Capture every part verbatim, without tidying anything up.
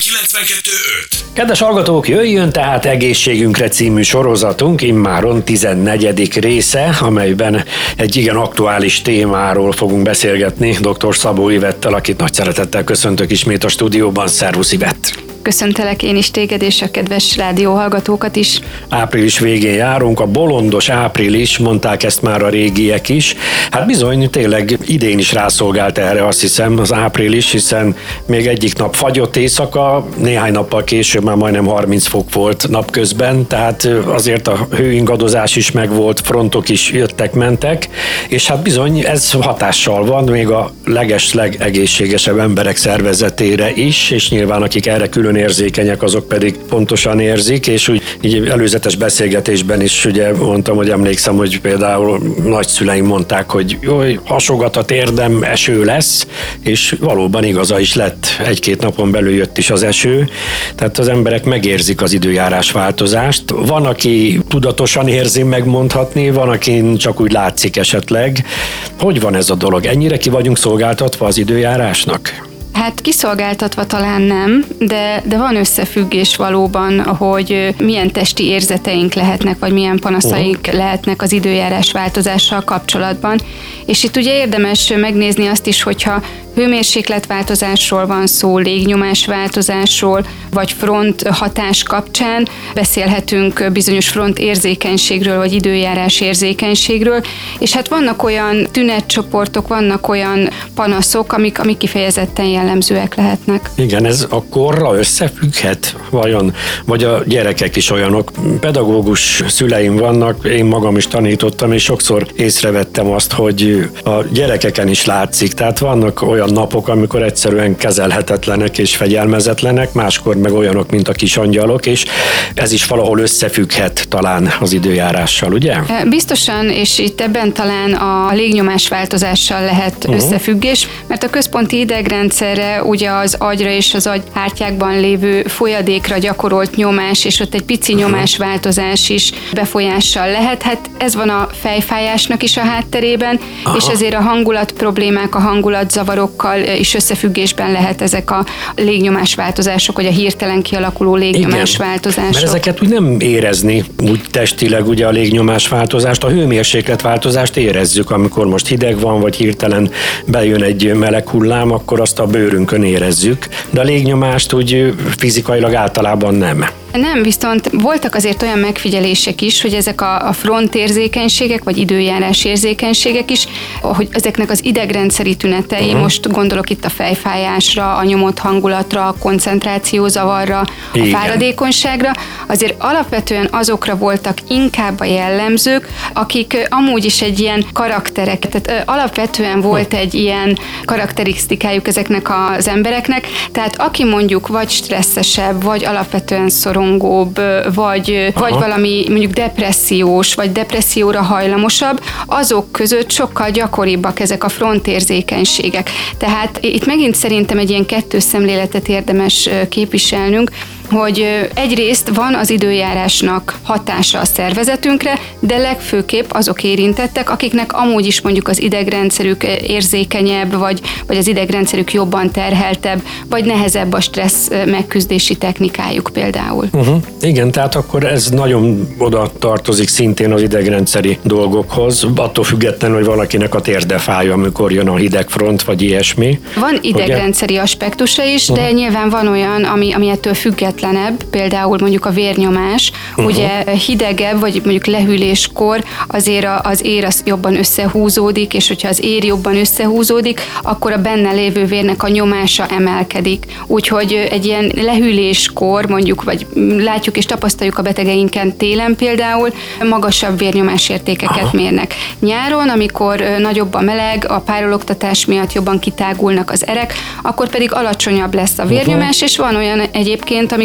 kilencvenkettő öt. Kedves hallgatók, jöjjön tehát Egészségünkre című sorozatunk, immáron tizennegyedik része, amelyben egy igen aktuális témáról fogunk beszélgetni dr. Szabó Ivettel, akit nagy szeretettel köszöntök ismét a stúdióban. Szervusz, Ivett! Köszöntelek én is téged és a kedves rádióhallgatókat is. Április végén járunk, a bolondos április, mondták ezt már a régiek is. Hát bizony, tényleg idén is rászolgált erre, azt hiszem, az április, hiszen még egyik nap fagyott éjszaka, néhány nappal később már majdnem harminc fok volt napközben, tehát azért a hőingadozás is megvolt, frontok is jöttek-mentek, és hát bizony ez hatással van még a leges-leg egészségesebb emberek szervezetére is, és nyilván akik erre külön érzékenyek, azok pedig pontosan érzik, és úgy így előzetes beszélgetésben is ugye mondtam, hogy emlékszem, hogy például nagyszüleim mondták, hogy jaj, hasogat a térdem, eső lesz, és valóban igaza is lett. Egy-két napon belül jött is az eső, tehát az emberek megérzik az időjárás változást. Van, aki tudatosan érzi, megmondhatni, van, akin csak úgy látszik esetleg. Hogy van ez a dolog? Ennyire ki vagyunk szolgáltatva az időjárásnak? Hát kiszolgáltatva talán nem, de, de van összefüggés valóban, hogy milyen testi érzeteink lehetnek, vagy milyen panaszaink uh-huh. lehetnek az időjárás változással kapcsolatban. És itt ugye érdemes megnézni azt is, hogyha hőmérsékletváltozásról van szó, légnyomásváltozásról, vagy front hatás kapcsán beszélhetünk bizonyos front érzékenységről, vagy időjárás érzékenységről, és hát vannak olyan tünetcsoportok, vannak olyan panaszok, amik, amik kifejezetten jellemzőek lehetnek. Igen, ez a korra összefügghet vajon? Vagy a gyerekek is olyanok? Pedagógus szüleim vannak, én magam is tanítottam, és sokszor észrevettem azt, hogy a gyerekeken is látszik, tehát vannak olyan napok, amikor egyszerűen kezelhetetlenek és fegyelmezetlenek, máskor meg olyanok, mint a kis angyalok, és ez is valahol összefügghet talán az időjárással, ugye? Biztosan, és itt ebben talán a légnyomás változással lehet uh-huh. összefüggés, mert a központi idegrendszerre ugye az agyra és az agyhártyákban lévő folyadékra gyakorolt nyomás, és ott egy pici uh-huh. nyomásváltozás is befolyással lehet. Hát ez van a fejfájásnak is a hátterében, Aha. és ezért a hangulat problémák, a hangulatzavarokkal is összefüggésben lehet ezek a légnyomásváltozások, vagy a hirtelen kialakuló légnyomásváltozások. Mert ezeket úgy nem érezni, úgy testileg ugye a légnyomásváltozást, a hőmérsékletváltozást érezzük, amikor most hideg van, vagy hirtelen bejön egy meleg hullám, akkor azt a bőrünkön érezzük, de a légnyomást úgy fizikailag általában nem. Nem, viszont voltak azért olyan megfigyelések is, hogy ezek a, a front érzékenységek, vagy időjárás érzékenységek is, hogy ezeknek az idegrendszeri tünetei, uh-huh. most gondolok itt a fejfájásra, a nyomott hangulatra, a koncentrációzavarra, Igen. a fáradékonyságra, azért alapvetően azokra voltak inkább a jellemzők, akik amúgy is egy ilyen karakterek, tehát alapvetően volt egy ilyen karakterisztikájuk ezeknek az embereknek, tehát aki mondjuk vagy stresszesebb, vagy alapvetően szorongóbb, vagy, vagy valami mondjuk depressziós, vagy depresszióra hajlamosabb, azok között sokkal gyakoribbak ezek a frontérzékenységek. Tehát itt megint szerintem egy ilyen kettős szemléletet érdemes képviselnünk, hogy egyrészt van az időjárásnak hatása a szervezetünkre, de legfőképp azok érintettek, akiknek amúgy is mondjuk az idegrendszerük érzékenyebb, vagy, vagy az idegrendszerük jobban terheltebb, vagy nehezebb a stressz megküzdési technikájuk például. Uh-huh. Igen, tehát akkor ez nagyon oda tartozik szintén az idegrendszeri dolgokhoz, attól függetlenül, hogy valakinek a térde fáj, amikor jön a hidegfront, vagy ilyesmi. Van idegrendszeri ugye? aspektusa is, uh-huh. de nyilván van olyan, ami, ami ettől független, például mondjuk a vérnyomás, uh-huh. ugye hidegebb, vagy mondjuk lehűléskor azért az ér az jobban összehúzódik, és hogyha az ér jobban összehúzódik, akkor a benne lévő vérnek a nyomása emelkedik. Úgyhogy egy ilyen lehűléskor mondjuk, vagy látjuk és tapasztaljuk a betegeinken télen például, magasabb vérnyomásértékeket Aha. mérnek. Nyáron, amikor nagyobb a meleg, a párologtatás miatt jobban kitágulnak az erek, akkor pedig alacsonyabb lesz a vérnyomás, uh-huh. és van olyan egyébként, amikor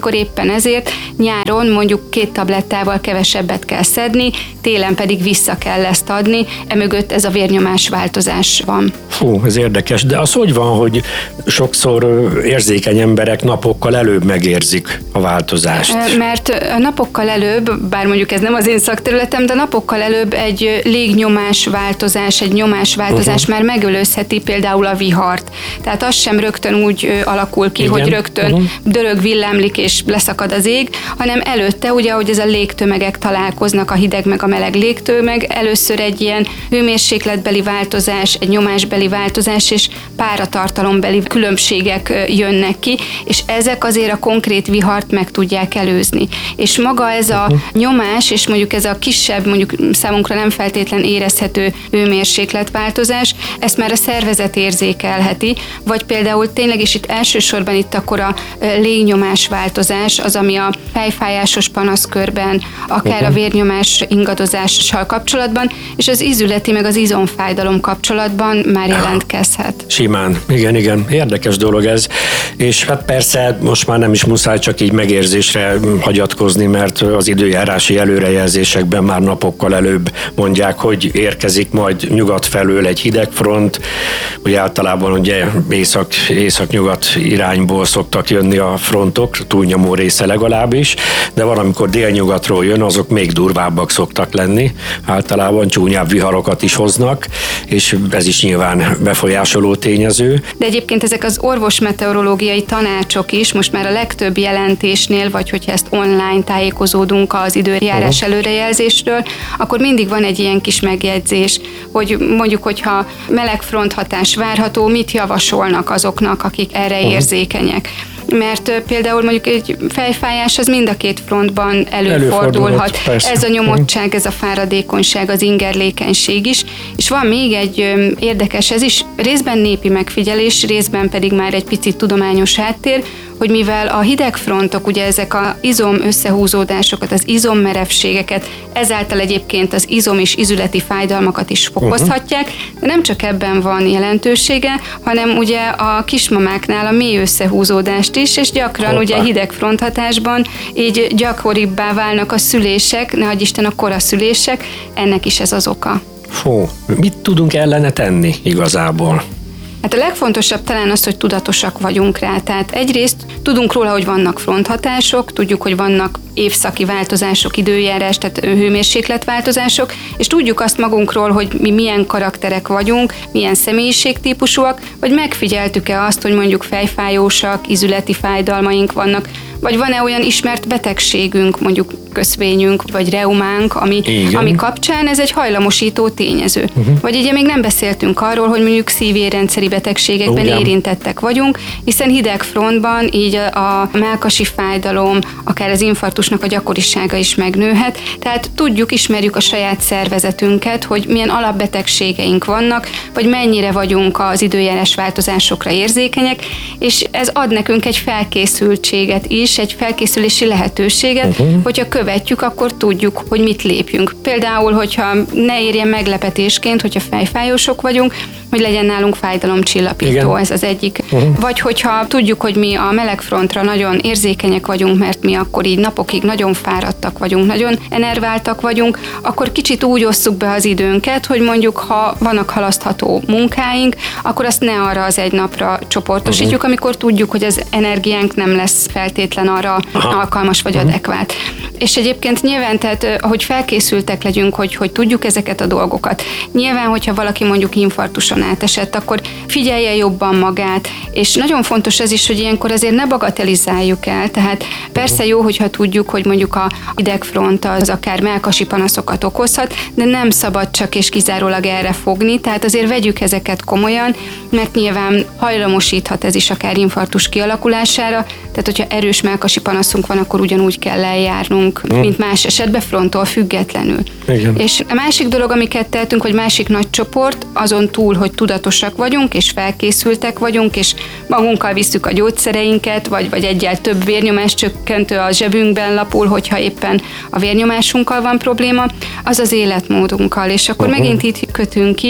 amikor éppen ezért nyáron mondjuk két tablettával kevesebbet kell szedni, télen pedig vissza kell ezt adni, emögött ez a vérnyomás változás van. Fú, ez érdekes, de az hogy van, hogy sokszor érzékeny emberek napokkal előbb megérzik a változást? Mert napokkal előbb, bár mondjuk ez nem az én szakterületem, de napokkal előbb egy légnyomás változás, egy nyomásváltozás uh-huh. már megelőzheti például a vihart. Tehát az sem rögtön úgy alakul ki, igen. hogy rögtön uh-huh. dörög, villámlik és leszakad az ég, hanem előtte, ugye, ahogy ez a légtömegek találkoznak, a hideg meg a meleg légtömeg, először egy ilyen hőmérsékletbeli változás, egy nyomásbeli változás és páratartalombeli különbségek jönnek ki, és ezek azért a konkrét vihart meg tudják előzni. És maga ez a nyomás, és mondjuk ez a kisebb, mondjuk számunkra nem feltétlen érezhető hőmérsékletváltozás, ezt már a szervezet érzékelheti, vagy például tényleg is itt elsősorban itt akkor a légnyomás változás, az, ami a fejfájásos panaszkörben, akár a vérnyomás ingadozással kapcsolatban, és az ízületi meg az izomfájdalom kapcsolatban már jelentkezhet. Simán, igen, igen, érdekes dolog ez, és hát persze most már nem is muszáj csak így megérzésre hagyatkozni, mert az időjárási előrejelzésekben már napokkal előbb mondják, hogy érkezik majd nyugat felől egy hidegfront, ugye általában ugye észak, észak-nyugat irányból szoktak jönni a frontok, túlnyomó része legalábbis, de van, amikor délnyugatról jön, azok még durvábbak szoktak lenni, általában csúnyább viharokat is hoznak, és ez is nyilván befolyásoló tényező. De egyébként ezek az orvosmeteorológiai tanácsok is most már a legtöbb jelentésnél, vagy hogyha ezt online tájékozódunk az időjárás uh-huh. előrejelzésről, akkor mindig van egy ilyen kis megjegyzés, hogy mondjuk, hogyha meleg fronthatás várható, mit javasolnak azoknak, akik erre uh-huh. érzékenyek. Mert például mondjuk egy fejfájás az mind a két frontban előfordulhat. Ez a nyomottság, ez a fáradékonyság, az ingerlékenység is. És van még egy érdekes, ez is részben népi megfigyelés, részben pedig már egy picit tudományos háttér, hogy mivel a hidegfrontok, ugye ezek az izom összehúzódásokat, az izommerevségeket, ezáltal egyébként az izom és izületi fájdalmakat is fokozhatják, de nem csak ebben van jelentősége, hanem ugye a kismamáknál a mély összehúzódást is, és gyakran Hoppá. ugye hideg fronthatásban így gyakoribbá válnak a szülések, nehogy Isten a koraszülések, ennek is ez az oka. Fú, mit tudunk ellene tenni igazából? Hát a legfontosabb talán az, hogy tudatosak vagyunk rá. Tehát egyrészt tudunk róla, hogy vannak fronthatások, tudjuk, hogy vannak évszaki változások, időjárás, tehát hőmérsékletváltozások, és tudjuk azt magunkról, hogy mi milyen karakterek vagyunk, milyen személyiségtípusúak, vagy megfigyeltük-e azt, hogy mondjuk fejfájósak, izületi fájdalmaink vannak, vagy van-e olyan ismert betegségünk, mondjuk köszvényünk, vagy reumánk, ami, ami kapcsán ez egy hajlamosító tényező. Uh-huh. Vagy ugye még nem beszéltünk arról, hogy mondjuk szívérendszeri betegségekben Ugyan. érintettek vagyunk, hiszen hidegfrontban így a, a mellkasi fájdalom, akár az infarktusnak a gyakorisága is megnőhet, tehát tudjuk, ismerjük a saját szervezetünket, hogy milyen alapbetegségeink vannak, vagy mennyire vagyunk az időjárás változásokra érzékenyek, és ez ad nekünk egy felkészültséget is, egy felkészülési lehetőséget, uh-huh. hogyha követjük, akkor tudjuk, hogy mit lépjünk. Például, hogyha ne érjen meglepetésként, hogyha fejfájósok vagyunk, hogy legyen nálunk fájdalomcsillapító, Igen. ez az egyik. Uh-huh. Vagy hogyha tudjuk, hogy mi a melegfrontra nagyon érzékenyek vagyunk, mert mi akkor így napokig nagyon fáradtak vagyunk, nagyon enerváltak vagyunk, akkor kicsit úgy osszuk be az időnket, hogy mondjuk, ha vannak halasztható munkáink, akkor azt ne arra az egy napra csoportosítjuk, uh-huh. amikor tudjuk, hogy az energiánk nem lesz feltétlen arra Aha. alkalmas vagy uh-huh. adekvát. És egyébként nyilván, tehát, hogy felkészültek legyünk, hogy, hogy tudjuk ezeket a dolgokat. Nyilván, hogyha valaki mondjuk infarktuson átesett, akkor figyelje jobban magát, és nagyon fontos ez is, hogy ilyenkor azért ne bagatelizáljuk el, tehát persze jó, hogyha tudjuk, hogy mondjuk a hidegfront az akár mellkasi panaszokat okozhat, de nem szabad csak és kizárólag erre fogni, tehát azért vegyük ezeket komolyan, mert nyilván hajlamosíthat ez is akár infarktus kialakulására, tehát hogyha erős mellkasi panaszunk van, akkor ugyanúgy kell eljárnunk, hmm. mint más esetben fronttól függetlenül. Igen. És a másik dolog, amiket tehetünk, vagy másik nagy csoport, azon túl, hogy tudatosak vagyunk, és felkészültek vagyunk, és magunkkal visszük a gyógyszereinket, vagy, vagy egyel több vérnyomás csökkentő a zsebünkben lapul, hogyha éppen a vérnyomásunkkal van probléma, az az életmódunkkal, és akkor uh-huh. megint itt kötünk ki,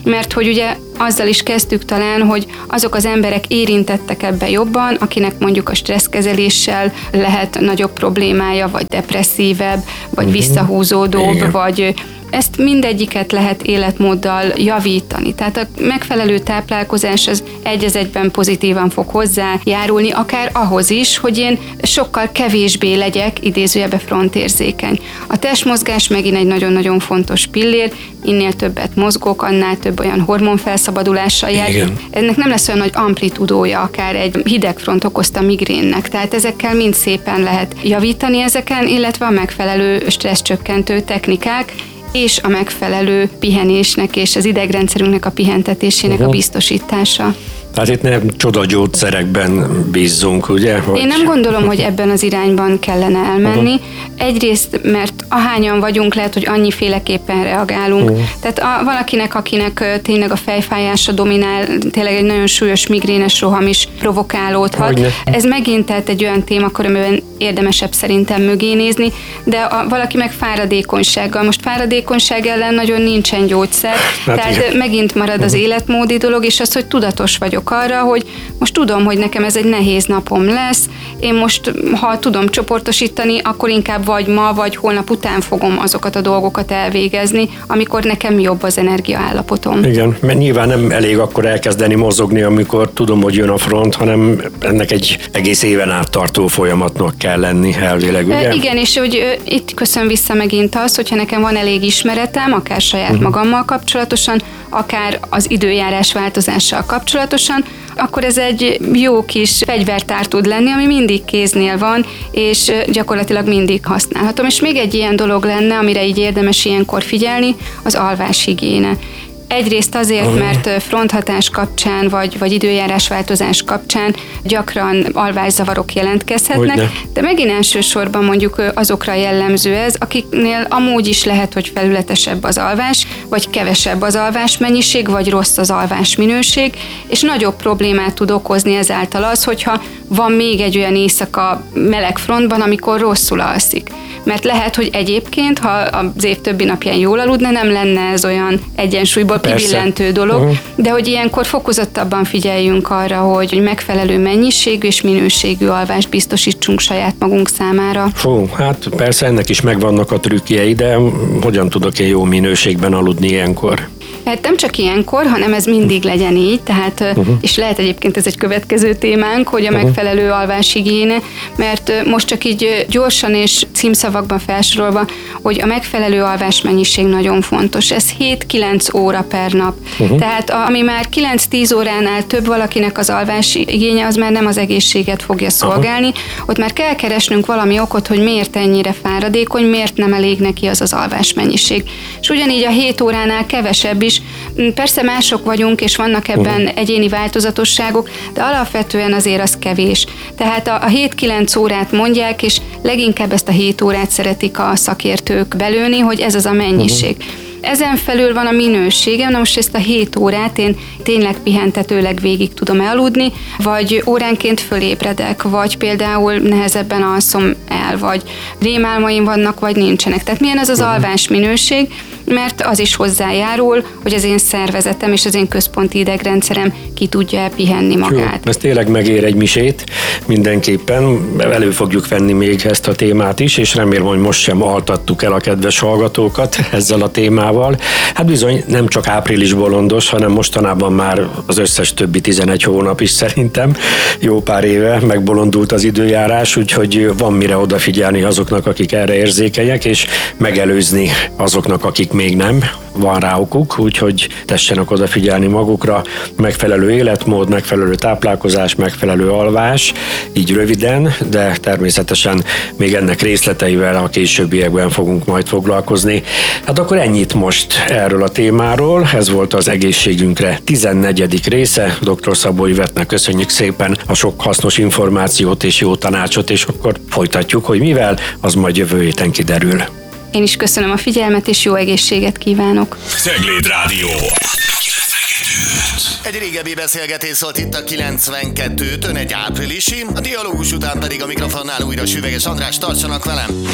mert hogy ugye azzal is kezdtük talán, hogy azok az emberek érintettek ebbe jobban, akinek mondjuk a stresszkezeléssel lehet nagyobb problémája, vagy depresszívebb, vagy uh-huh. visszahúzódóbb, igen. vagy ezt mindegyiket lehet életmóddal javítani. Tehát a megfelelő táplálkozás az egy az egyben pozitívan fog hozzájárulni, akár ahhoz is, hogy én sokkal kevésbé legyek idézőjebe frontérzékeny. A testmozgás megint egy nagyon-nagyon fontos pillér, innél többet mozgok, annál több olyan hormonfelszabadulással jár. Ennek nem lesz olyan nagy amplitudója, akár egy hidegfront okozta migrénnek. Tehát ezekkel mind szépen lehet javítani ezeken, illetve a megfelelő stresszcsökkentő technikák, és a megfelelő pihenésnek és az idegrendszerünknek a pihentetésének uh-huh. a biztosítása. Tehát itt nem csodagyógyszerekben bízzunk, ugye? Vagy... Én nem gondolom, hogy ebben az irányban kellene elmenni. Uh-huh. Egyrészt, mert ahányan vagyunk, lehet, hogy annyiféleképpen reagálunk. Uh-huh. Tehát a, valakinek, akinek tényleg a fejfájása dominál, tényleg egy nagyon súlyos migrénes roham is provokálódhat. Hogyne. Ez megint tehát egy olyan témakör, amiben érdemesebb szerintem mögé nézni, de a, valaki meg fáradékonysággal. Most fáradékonyság ellen nagyon nincsen gyógyszer, hát tehát igen. megint marad az életmódi dolog, és az, hogy tudatos vagyok arra, hogy most tudom, hogy nekem ez egy nehéz napom lesz, én most, ha tudom csoportosítani, akkor inkább vagy ma, vagy holnap után fogom azokat a dolgokat elvégezni, amikor nekem jobb az energiaállapotom. Igen, mert nyilván nem elég akkor elkezdeni mozogni, amikor tudom, hogy jön a front, hanem ennek egy egész éven át tartó folyamatnak kell lenni elvileg, ugye? Igen, és hogy itt köszön vissza megint az, hogyha nekem van elég ismeretem, akár saját uh-huh. magammal kapcsolatosan, akár az időjárás változással kapcsolatosan, akkor ez egy jó kis fegyvertár tud lenni, ami mindig kéznél van, és gyakorlatilag mindig használhatom. És még egy ilyen dolog lenne, amire így érdemes ilyenkor figyelni, az alváshigiéne. Egyrészt azért, mert fronthatás kapcsán, vagy, vagy időjárásváltozás kapcsán gyakran alvászavarok jelentkezhetnek, Hogyne. de megint elsősorban mondjuk azokra jellemző ez, akiknél amúgy is lehet, hogy felületesebb az alvás, vagy kevesebb az alvásmennyiség, vagy rossz az alvásminőség, és nagyobb problémát tud okozni ezáltal az, hogyha van még egy olyan éjszaka meleg frontban, amikor rosszul alszik. Mert lehet, hogy egyébként, ha az év többi napján jól aludna, nem lenne ez olyan egyensúlyból kibillentő dolog, uh-huh. de hogy ilyenkor fokozottabban figyeljünk arra, hogy megfelelő mennyiségű és minőségű alvást biztosítsunk saját magunk számára. Fú, hát persze ennek is megvannak a trükkjei, de hogyan tudok én jó minőségben aludni ilyenkor? Hát nem csak ilyenkor, hanem ez mindig legyen így, tehát, uh-huh. és lehet egyébként ez egy következő témánk, hogy a uh-huh. megfelelő alváshigiéne, mert most csak így gyorsan és címszavakban felsorolva, hogy a megfelelő alvásmennyiség nagyon fontos. Ez hét-kilenc óra per nap. Uh-huh. Tehát ami már kilenc-tíz óránál több valakinek az alvásigénye, az már nem az egészséget fogja szolgálni. Uh-huh. Ott már kell keresnünk valami okot, hogy miért ennyire fáradékony, miért nem elég neki az az alvásmennyiség. És ugyanígy a hét óránál kevesebb is. Persze mások vagyunk, és vannak ebben uh-huh. egyéni változatosságok, de alapvetően azért az kevés. Tehát a, a hét-kilenc órát mondják, és leginkább ezt a hét órát szeretik a szakértők belőni, hogy ez az a mennyiség. Uh-huh. Ezen felül van a minőségem, na most ezt a hét órát én tényleg pihentetőleg végig tudom aludni, vagy óránként fölébredek, vagy például nehezebben alszom el, vagy rémálmaim vannak, vagy nincsenek. Tehát milyen ez az uh-huh. alvás minőség, mert az is hozzájárul, hogy az én szervezetem és az én központi idegrendszerem ki tudja pihenni magát. Jó, ez tényleg megér egy misét mindenképpen. Elő fogjuk venni még ezt a témát is, és remélem, hogy most sem altattuk el a kedves hallgatókat ezzel a témával. Hát bizony nem csak április bolondos, hanem mostanában már az összes többi tizenegy hónap is szerintem jó pár éve megbolondult az időjárás, úgyhogy van mire odafigyelni azoknak, akik erre érzékenyek, és megelőzni azoknak, akik még nem, van rá okuk, úgyhogy tessenek odafigyelni magukra, megfelelő életmód, megfelelő táplálkozás, megfelelő alvás, így röviden, de természetesen még ennek részleteivel a későbbiekben fogunk majd foglalkozni. Hát akkor ennyit most erről a témáról, ez volt az egészségünkre tizennegyedik része, dr. Szabó Ivettnek köszönjük szépen a sok hasznos információt és jó tanácsot, és akkor folytatjuk, hogy mivel, az majd jövő héten kiderül. Én is köszönöm a figyelmet, és jó egészséget kívánok. Cegléd Rádió. Egy régebbi beszélgetés szólt itt a kilencvenkettőtön, egy áprilisi, a dialógus után pedig a mikrofonnál újra Süveges András, tartsanak velem!